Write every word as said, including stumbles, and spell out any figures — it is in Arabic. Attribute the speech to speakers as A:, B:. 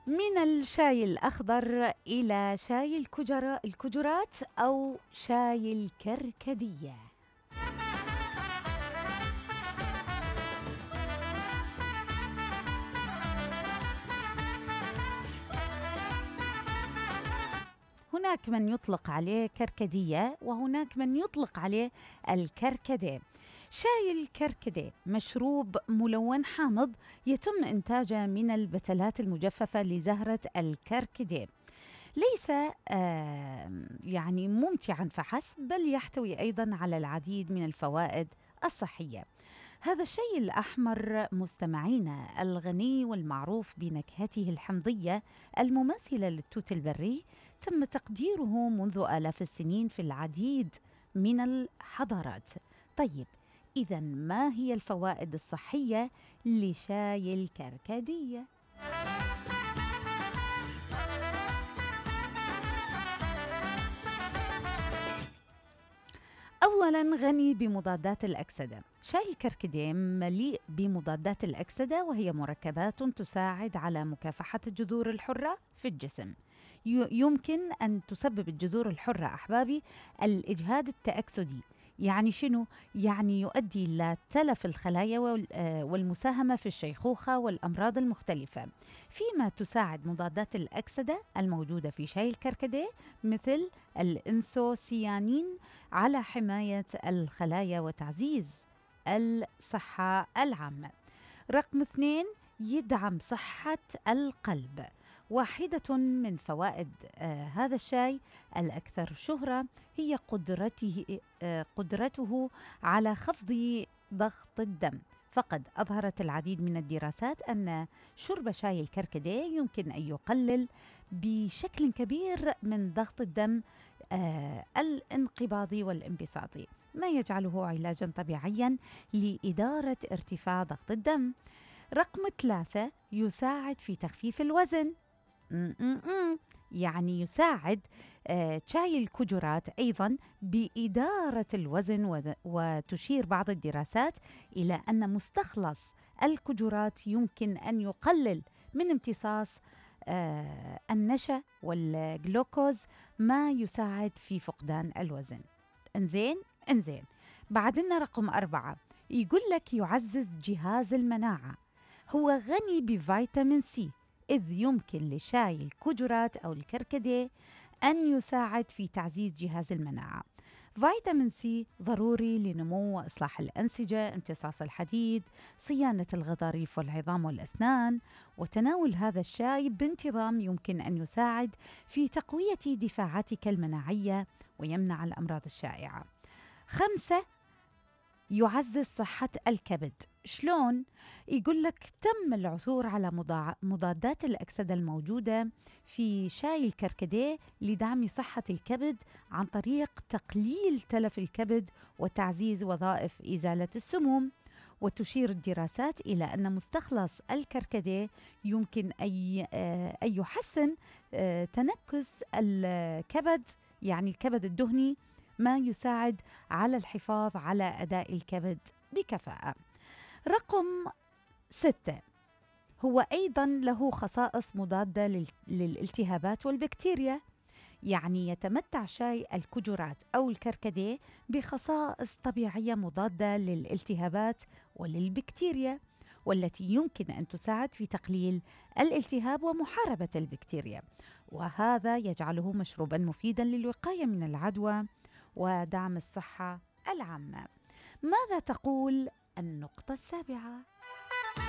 A: من الشاي الأخضر إلى شاي الكجرا- الكجرات أو شاي الكركدية. هناك من يطلق عليه كركدية وهناك من يطلق عليه الكركديه. شاي الكركديه مشروب ملون حامض يتم إنتاجه من البتلات المجففة لزهرة الكركديه. ليس آه يعني ممتعا فحسب، بل يحتوي أيضا على العديد من الفوائد الصحية. هذا الشيء الأحمر مستمعينا الغني والمعروف بنكهته الحمضية المماثلة للتوت البري تم تقديره منذ آلاف السنين في العديد من الحضارات. طيب، إذا ما هي الفوائد الصحية لشاي الكركدية؟ أولاً، غني بمضادات الأكسدة. شاي الكركديه مليء بمضادات الأكسدة، وهي مركبات تساعد على مكافحة الجذور الحرة في الجسم. ي- يمكن أن تسبب الجذور الحرة أحبابي الإجهاد التأكسدي. يعني شنو؟ يعني يؤدي إلى تلف الخلايا وال- آه، والمساهمة في الشيخوخة والأمراض المختلفة. فيما تساعد مضادات الأكسدة الموجودة في شاي الكركديه مثل الإنثوسيانين على حماية الخلايا وتعزيز الصحة العامة. رقم اثنين، يدعم صحة القلب. واحدة من فوائد آه هذا الشاي الأكثر شهرة هي قدرته آه قدرته على خفض ضغط الدم. فقد أظهرت العديد من الدراسات أن شرب شاي الكركديه يمكن أن يقلل بشكل كبير من ضغط الدم آه الانقباضي والانبساطي، ما يجعله علاجا طبيعيا لإدارة ارتفاع ضغط الدم. رقم ثلاثة، يساعد في تخفيف الوزن. م-م-م. يعني يساعد آه شاي الكجرات أيضا بإدارة الوزن، وذ- وتشير بعض الدراسات إلى أن مستخلص الكجرات يمكن أن يقلل من امتصاص آه النشا والجلوكوز، ما يساعد في فقدان الوزن. انزين انزين بعدنا رقم أربعة، يقول لك يعزز جهاز المناعة. هو غني بفيتامين سي، إذ يمكن لشاي الكجرات أو الكركديه أن يساعد في تعزيز جهاز المناعة. فيتامين سي ضروري لنمو وإصلاح الأنسجة، امتصاص الحديد، صيانة الغضاريف والعظام والأسنان. وتناول هذا الشاي بانتظام يمكن أن يساعد في تقوية دفاعاتك المناعية ويمنع الأمراض الشائعة. خمسة، يعزز صحة الكبد. شلون؟ يقول لك تم العثور على مضاع- مضادات الأكسدة الموجودة في شاي الكركديه لدعم صحة الكبد عن طريق تقليل تلف الكبد وتعزيز وظائف إزالة السموم. وتشير الدراسات إلى أن مستخلص الكركديه يمكن أن آه، أن يحسن آه، تنكس الكبد، يعني الكبد الدهني، ما يساعد على الحفاظ على أداء الكبد بكفاءة. رقم ستة، هو أيضا له خصائص مضادة لل- للالتهابات والبكتيريا. يعني يتمتع شاي الكجرات أو الكركديه بخصائص طبيعية مضادة للالتهابات وللبكتيريا، والتي يمكن أن تساعد في تقليل الالتهاب ومحاربة البكتيريا، وهذا يجعله مشروبا مفيدا للوقاية من العدوى ودعم الصحة العامة. ماذا تقول النقطة السابعة؟